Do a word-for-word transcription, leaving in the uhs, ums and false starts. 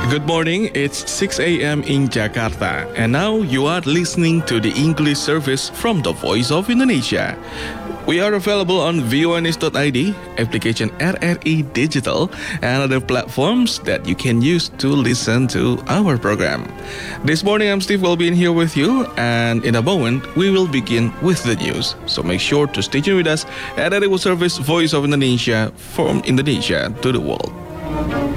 Good morning, it's six a.m. in Jakarta, and now you are listening to the English service from the Voice of Indonesia. We are available on voanews dot I D, application R R I Digital, and other platforms that you can use to listen to our program. This morning, I'm Steve Welbin here with you, and in a moment, we will begin with the news. So make sure to stay tuned with us at R R I World Service Voice of Indonesia from Indonesia to the world.